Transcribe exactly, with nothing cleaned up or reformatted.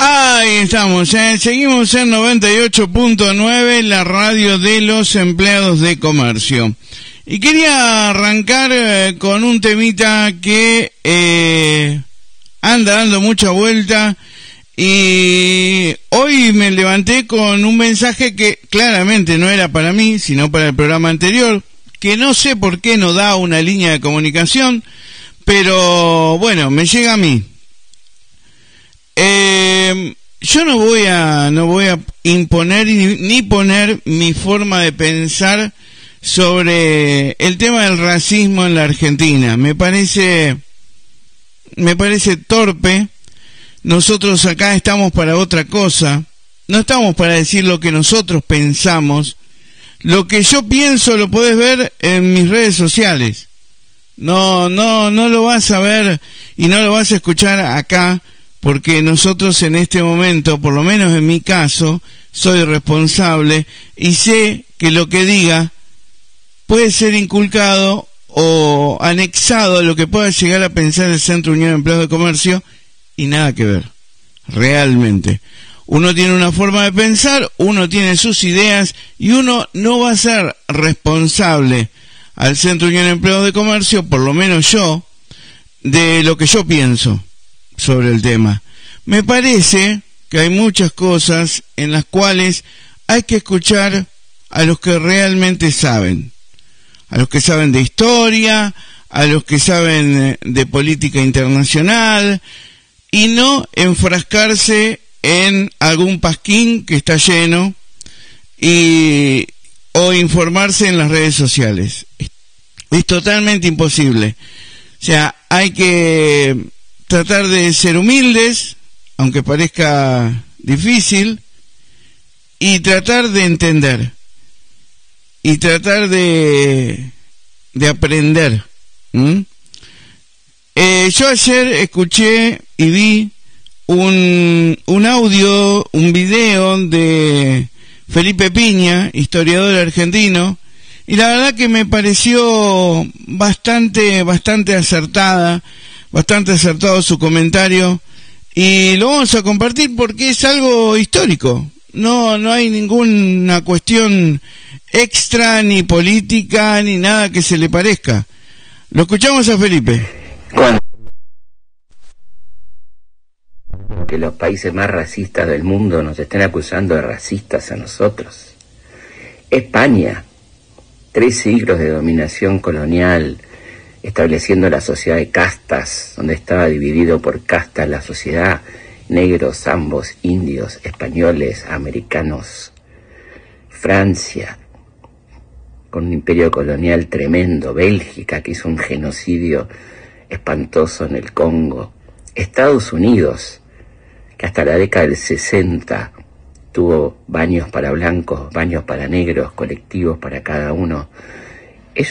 Ahí estamos, ¿eh? Seguimos en noventa y ocho punto nueve, la radio de los empleados de comercio. Y quería arrancar eh, con un temita que eh, anda dando mucha vuelta, y hoy me levanté con un mensaje que claramente no era para mí, sino para el programa anterior, que no sé por qué no da una línea de comunicación, pero bueno, me llega a mí. Eh, yo no voy a no voy a imponer ni, ni poner mi forma de pensar sobre el tema del racismo en la Argentina. Me parece me parece torpe. Nosotros acá estamos para otra cosa. No estamos para decir lo que nosotros pensamos. Lo que yo pienso lo podés ver en mis redes sociales. No, no, no lo vas a ver y no lo vas a escuchar acá, porque nosotros en este momento, por lo menos en mi caso, soy responsable y sé que lo que diga puede ser inculcado o anexado a lo que pueda llegar a pensar el Centro Unión de Empleados de Comercio, y nada que ver, realmente. Uno tiene una forma de pensar, uno tiene sus ideas, y uno no va a ser responsable al Centro Unión de Empleados de Comercio, por lo menos yo, de lo que yo pienso sobre el tema. Me parece que hay muchas cosas en las cuales hay que escuchar a los que realmente saben, a los que saben de historia, a los que saben de política internacional, y no enfrascarse en algún pasquín que está lleno y o informarse en las redes sociales. Es totalmente imposible. O sea, hay que tratar de ser humildes, aunque parezca difícil, y tratar de entender, y tratar de, de aprender. ¿Mm? Eh, yo ayer escuché y vi un, un audio, un video de Felipe Piña, historiador argentino, y la verdad que me pareció bastante, bastante acertada, bastante acertado su comentario, y lo vamos a compartir porque es algo histórico. No, no hay ninguna cuestión extra, ni política, ni nada que se le parezca. Lo escuchamos a Felipe. Cuando que los países más racistas del mundo nos estén acusando de racistas a nosotros. España, tres siglos de dominación colonial, estableciendo la sociedad de castas, donde estaba dividido por castas la sociedad, negros, ambos, indios, españoles, americanos. Francia, con un imperio colonial tremendo. Bélgica, que hizo un genocidio espantoso en el Congo. Estados Unidos, que hasta la década del sesenta tuvo baños para blancos, baños para negros, colectivos para cada uno